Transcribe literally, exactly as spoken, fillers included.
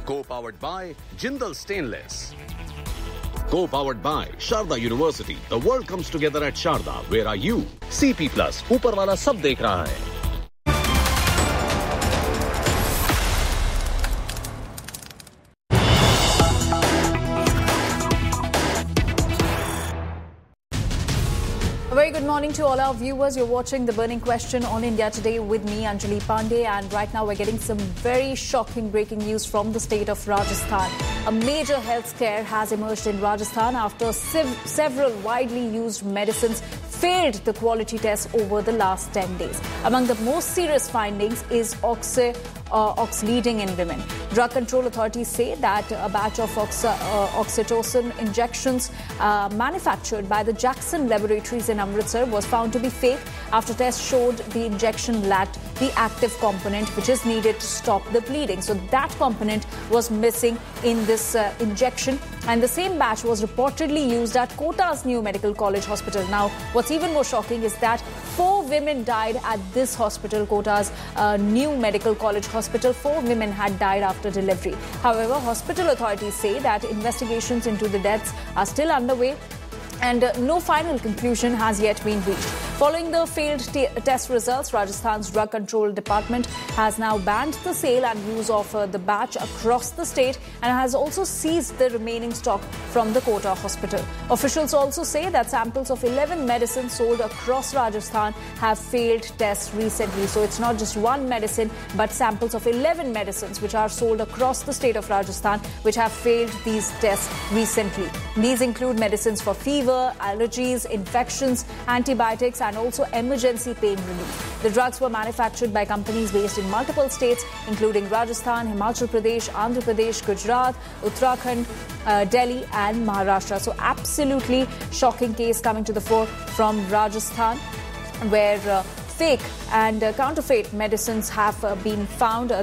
Co-powered by Jindal Stainless. Co-powered by Sharda University. The world comes together at Sharda. Where are you? C P Plus. ऊपर वाला सब देख रहा है. A very good morning to all our viewers. You're watching The Burning Question on India Today with me, Anjali Pandey. And right now we're getting some very shocking breaking news from the state of Rajasthan. A major health scare has emerged in Rajasthan after sev- several widely used medicines failed the quality test over the last ten days. Among the most serious findings is oxy, uh, oxyleading in women. Drug Control Authorities say that a batch of oxy, uh, oxytocin injections uh, manufactured by the Jackson Laboratories in Amritsar was found to be fake after tests showed the injection lacked the active component which is needed to stop the bleeding. So that component was missing in this uh, injection, and the same batch was reportedly used at Kota's new medical college hospital. Now, what's even more shocking is that four women died at this hospital, Kota's uh, new medical college hospital. Four women had died after delivery. However, hospital authorities say that investigations into the deaths are still underway, and uh, no final conclusion has yet been reached. Following the failed t- test results, Rajasthan's Drug Control Department has now banned the sale and use of uh, the batch across the state and has also seized the remaining stock from the Kota hospital. Officials also say that samples of eleven medicines sold across Rajasthan have failed tests recently. So it's not just one medicine, but samples of eleven medicines which are sold across the state of Rajasthan which have failed these tests recently. These include medicines for fever, allergies, infections, antibiotics, and also emergency pain relief. The drugs were manufactured by companies based in multiple states, including Rajasthan, Himachal Pradesh, Andhra Pradesh, Gujarat, Uttarakhand, uh, Delhi, and Maharashtra. So, absolutely shocking case coming to the fore from Rajasthan, where uh, fake and uh, counterfeit medicines have uh, been found. Uh,